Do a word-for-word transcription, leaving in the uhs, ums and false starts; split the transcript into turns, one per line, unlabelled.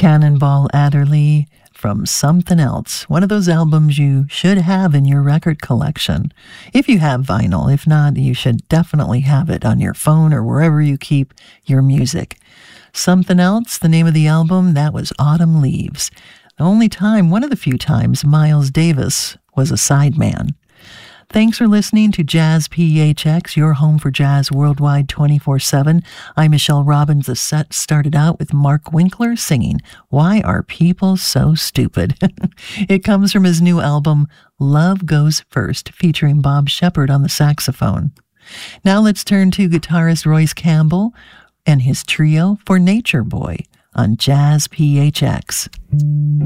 Cannonball Adderley from Something Else, one of those albums you should have in your record collection. If you have vinyl, if not, you should definitely have it on your phone or wherever you keep your music. Something Else, the name of the album, that was Autumn Leaves. The only time, one of the few times, Miles Davis was a sideman. Thanks for listening to Jazz P H X, your home for jazz worldwide twenty-four seven. I'm Michelle Robbins. The set started out with Mark Winkler singing Why Are People So Stupid? It comes from his new album, Love Goes First, featuring Bob Shepard on the saxophone. Now let's turn to guitarist Royce Campbell and his trio for Nature Boy on Jazz P H X.